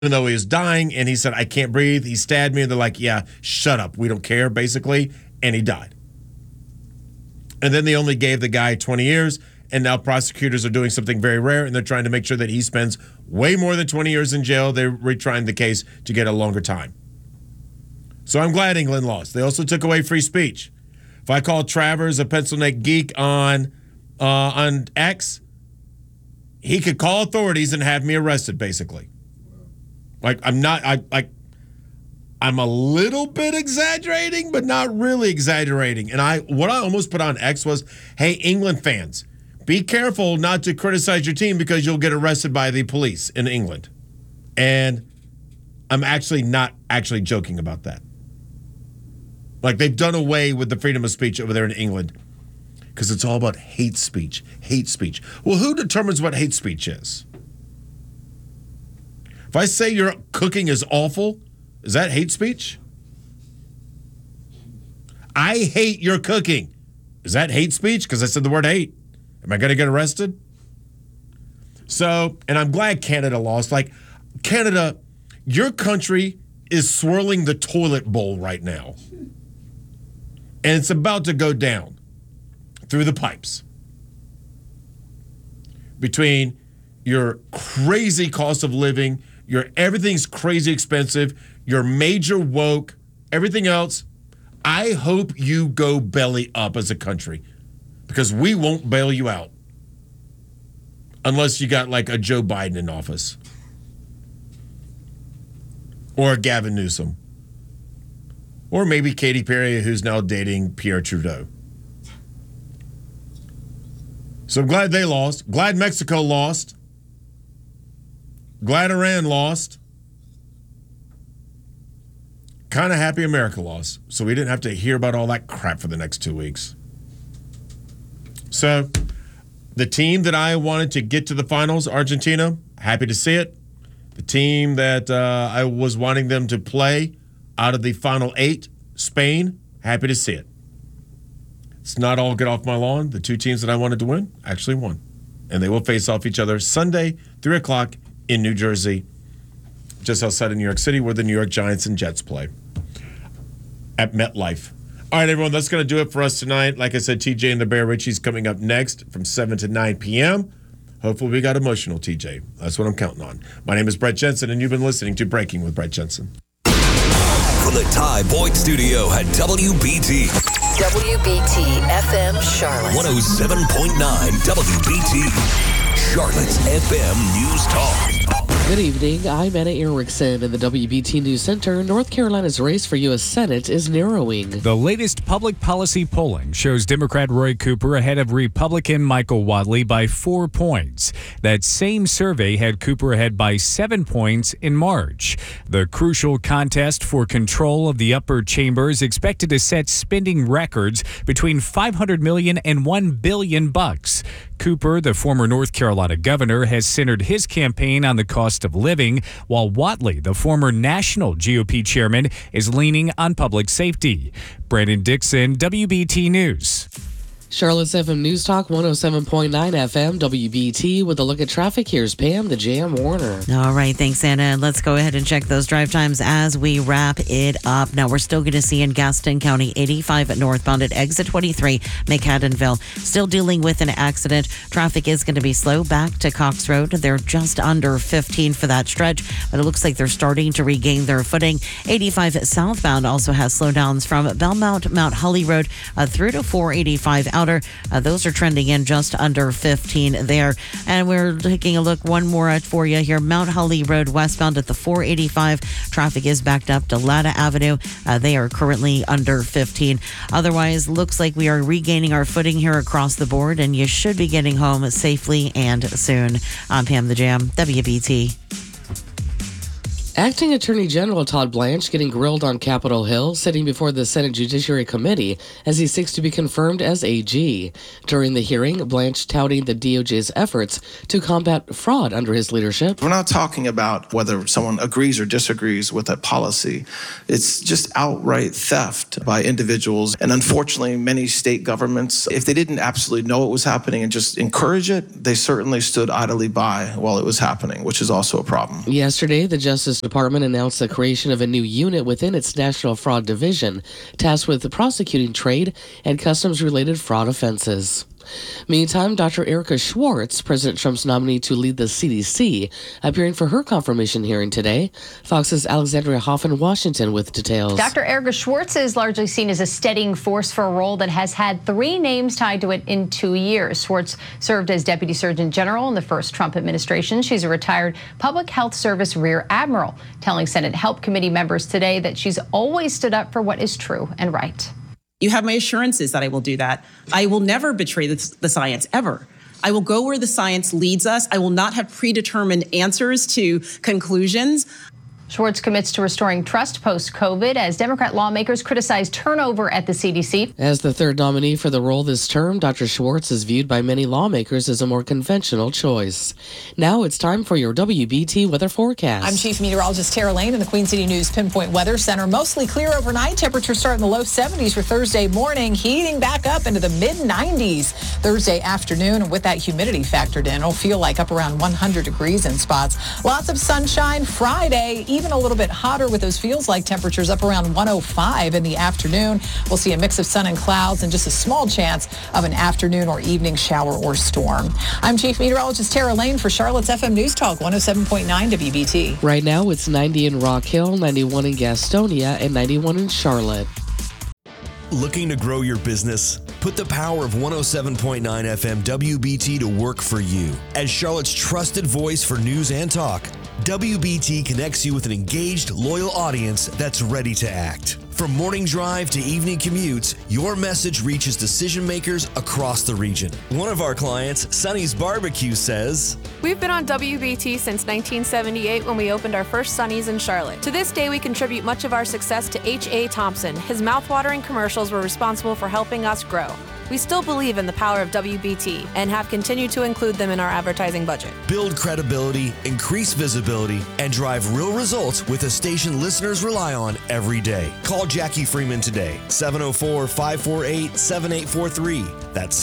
even though he was dying, and he said, I can't breathe. He stabbed me. And they're like, yeah, shut up. We don't care, basically. And he died. And then they only gave the guy 20 years, and now prosecutors are doing something very rare, and they're trying to make sure that he spends way more than 20 years in jail. They're retrying the case to get a longer time. So I'm glad England lost. They also took away free speech. If I call Travers a pencil neck geek on X, he could call authorities and have me arrested, basically. Like, I'm a little bit exaggerating, but not really exaggerating. And what I almost put on X was, hey, England fans, be careful not to criticize your team because you'll get arrested by the police in England. And I'm actually not actually joking about that. Like, they've done away with the freedom of speech over there in England because it's all about hate speech. Hate speech. Well, who determines what hate speech is? If I say your cooking is awful, is that hate speech? I hate your cooking. Is that hate speech? Because I said the word hate. Am I going to get arrested? So, and I'm glad Canada lost. Like, Canada, your country is swirling the toilet bowl right now. And it's about to go down through the pipes. Between your crazy cost of living, everything's crazy expensive, your major woke, everything else, I hope you go belly up as a country because we won't bail you out unless you got like a Joe Biden in office or a Gavin Newsom or maybe Katy Perry, who's now dating Pierre Trudeau. So I'm glad they lost. Glad Mexico lost. Glad Iran lost. Kind of happy America lost. So we didn't have to hear about all that crap for the next 2 weeks. So the team that I wanted to get to the finals, Argentina, happy to see it. The team that I was wanting them to play out of the final 8, Spain, happy to see it. It's not all get off my lawn. The 2 teams that I wanted to win actually won. And they will face off each other Sunday, 3 o'clock in New Jersey, just outside of New York City, where the New York Giants and Jets play at MetLife. All right, everyone, that's going to do it for us tonight. Like I said, TJ and the Bear Richie's coming up next from 7 to 9 p.m. Hopefully we got emotional, TJ. That's what I'm counting on. My name is Brett Jensen, and you've been listening to Breaking with Brett Jensen. From the Ty Boyd Studio at WBT. WBT FM Charlotte. 107.9 WBT. Charlotte's FM News Talk. Good evening. I'm Anna Erickson in the WBT News Center. North Carolina's race for U.S. Senate is narrowing. The latest public policy polling shows Democrat Roy Cooper ahead of Republican Michael Whatley by 4 points. That same survey had Cooper ahead by 7 points in March. The crucial contest for control of the upper chamber is expected to set spending records between $500 million and $1 billion. Cooper, the former North Carolina governor, has centered his campaign on the cost of living, while Whatley, the former national GOP chairman, is leaning on public safety. Brandon Dixon, WBT News. Charlotte's FM News Talk 107.9 FM WBT with a look at traffic. Here's Pam, the Jam Warner. All right, thanks, Anna. Let's go ahead and check those drive times as we wrap it up. Now, we're still going to see in Gaston County 85 at northbound at exit 23, McAdenville. Still dealing with an accident. Traffic is going to be slow back to Cox Road. They're just under 15 for that stretch, but it looks like they're starting to regain their footing. 85 southbound also has slowdowns from Belmont, Mount Holly Road through to 485 outer. Those are trending in just under 15 there. And we're taking a look one more for you here. Mount Holly Road westbound at the 485. Traffic is backed up to Latta Avenue. They are currently under 15. Otherwise, looks like we are regaining our footing here across the board, and you should be getting home safely and soon. I'm Pam the Jam, WBT. Acting Attorney General Todd Blanche getting grilled on Capitol Hill, sitting before the Senate Judiciary Committee as he seeks to be confirmed as AG. During the hearing, Blanche touting the DOJ's efforts to combat fraud under his leadership. We're not talking about whether someone agrees or disagrees with a policy. It's just outright theft by individuals. And unfortunately, many state governments, if they didn't absolutely know what was happening and just encourage it, they certainly stood idly by while it was happening, which is also a problem. Yesterday, the Justice Department announced the creation of a new unit within its National Fraud Division, tasked with prosecuting trade and customs-related fraud offenses. Meantime, Dr. Erica Schwartz, President Trump's nominee to lead the CDC, appearing for her confirmation hearing today. Fox's Alexandria Hoff in Washington with details. Dr. Erica Schwartz is largely seen as a steadying force for a role that has had 3 names tied to it in 2 years. Schwartz served as Deputy Surgeon General in the first Trump administration. She's a retired Public Health Service Rear Admiral, telling Senate Help Committee members today that she's always stood up for what is true and right. You have my assurances that I will do that. I will never betray the science, ever. I will go where the science leads us. I will not have predetermined answers to conclusions. Schwartz commits to restoring trust post-COVID as Democrat lawmakers criticize turnover at the CDC. As the third nominee for the role this term, Dr. Schwartz is viewed by many lawmakers as a more conventional choice. Now it's time for your WBT weather forecast. I'm Chief Meteorologist Tara Lane in the Queen City News Pinpoint Weather Center. Mostly clear overnight. Temperatures start in the low 70s for Thursday morning, heating back up into the mid-90s Thursday afternoon. And with that humidity factored in, it'll feel like up around 100 degrees in spots. Lots of sunshine Friday, even a little bit hotter with those feels like temperatures up around 105 in the afternoon. We'll see a mix of sun and clouds and just a small chance of an afternoon or evening shower or storm. I'm Chief Meteorologist Tara Lane for Charlotte's FM News Talk 107.9 WBT. Right now it's 90 in Rock Hill, 91 in Gastonia, and 91 in Charlotte. Looking to grow your business? Put the power of 107.9 FM WBT to work for you. As Charlotte's trusted voice for news and talk, WBT connects you with an engaged, loyal audience that's ready to act. From morning drive to evening commutes, your message reaches decision makers across the region. One of our clients, Sonny's Barbecue, says, "We've been on WBT since 1978 when we opened our first Sonny's in Charlotte. To this day, we contribute much of our success to H.A. Thompson. His mouthwatering commercials were responsible for helping us grow. We still believe in the power of WBT and have continued to include them in our advertising budget." Build credibility, increase visibility, and drive real results with a station listeners rely on every day. Call Jackie Freeman today, 704-548-7843. That's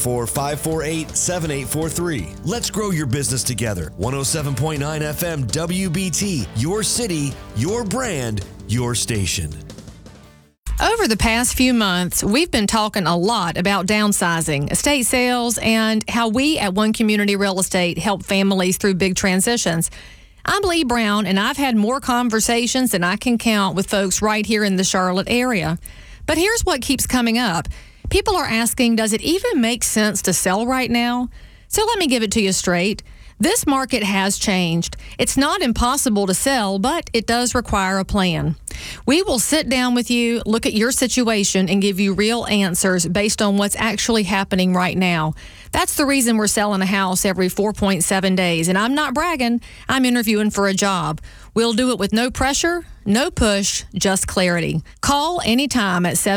704-548-7843. Let's grow your business together. 107.9 FM WBT, your city, your brand, your station. Over the past few months, we've been talking a lot about downsizing, estate sales, and how we at One Community Real Estate help families through big transitions. I'm Lee Brown, and I've had more conversations than I can count with folks right here in the Charlotte area. But here's what keeps coming up. People are asking, does it even make sense to sell right now? So let me give it to you straight. This market has changed. It's not impossible to sell, but it does require a plan. We will sit down with you, look at your situation, and give you real answers based on what's actually happening right now. That's the reason we're selling a house every 4.7 days. And I'm not bragging. I'm interviewing for a job. We'll do it with no pressure, no push, just clarity. Call anytime at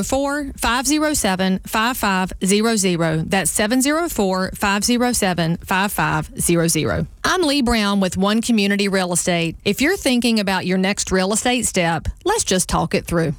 704-507-5500. That's 704-507-5500. I'm Lee Brown with One Community Real Estate. If you're thinking about your next real estate step, let's just talk it through.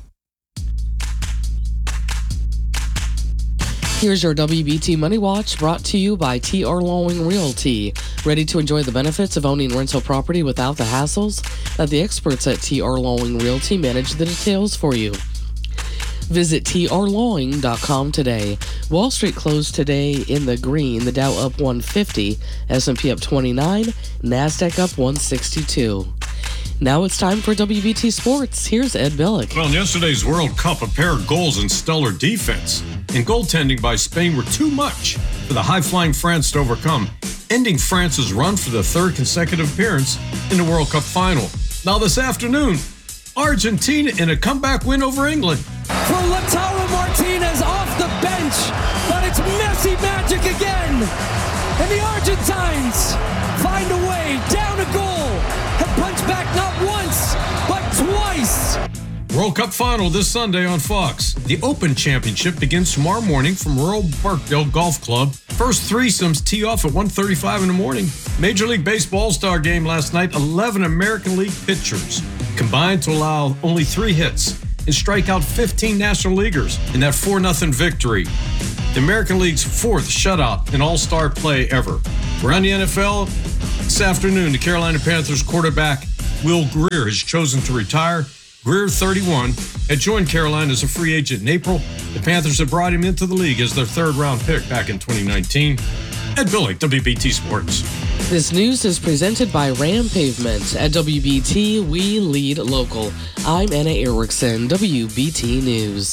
Here's your WBT Money Watch brought to you by T.R. Lowing Realty. Ready to enjoy the benefits of owning rental property without the hassles? Let the experts at T.R. Lowing Realty manage the details for you. Visit trlowing.com today. Wall Street closed today in the green. The Dow up 150, S&P up 29, NASDAQ up 162. Now it's time for WBT Sports. Here's Ed Billick. Well, in yesterday's World Cup, a pair of goals and stellar defense and goaltending by Spain were too much for the high-flying France to overcome, ending France's run for the third consecutive appearance in the World Cup final. Now this afternoon, Argentina in a comeback win over England. For Lautaro Martinez off the bench, but it's Messi magic again. And the Argentines find a way down a goal. Have punch back not once, but twice. World Cup final this Sunday on Fox. The Open Championship begins tomorrow morning from Royal Barkdale Golf Club. First threesomes tee off at 1:35 in the morning. Major League Baseball All-Star Game last night. 11 American League pitchers combined to allow only 3 hits and strike out 15 National Leaguers in that 4-0 victory. The American League's 4th shutout in All-Star play ever. Around the NFL, this afternoon, the Carolina Panthers quarterback Will Grier has chosen to retire. Grier, 31, had joined Carolina as a free agent in April. The Panthers have brought him into the league as their 3rd-round pick back in 2019. Ed Billick, WBT Sports. This news is presented by Ram Pavement. At WBT, we lead local. I'm Anna Erickson, WBT News.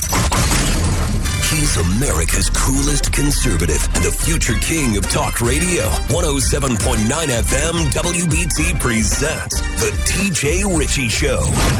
He's America's coolest conservative and the future king of talk radio. 107.9 FM WBT presents The TJ Ritchie Show.